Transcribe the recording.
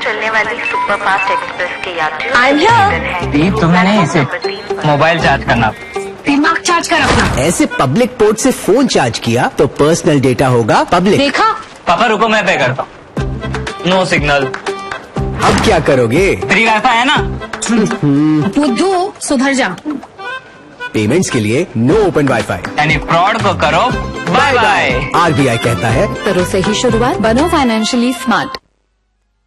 चलने वाली superfast express के यात्रियों तुम्हें नहीं इसे मोबाइल चार्ज करना, दिमाग चार्ज कर अपना। ऐसे पब्लिक पोर्ट से फोन चार्ज किया तो पर्सनल डेटा होगा पब्लिक। देखा? पापा रुको मैं पे करता हूँ। No signal. अब क्या करोगे? फ्री वाईफाई है ना। बुद्धू सुधर जा। पेमेंट्स के लिए नो ओपन वाईफाई, यानी फ्रॉड को करो बाय बाय। RBI कहता है करो सही शुरुआत, बनो फाइनेंशियली स्मार्ट।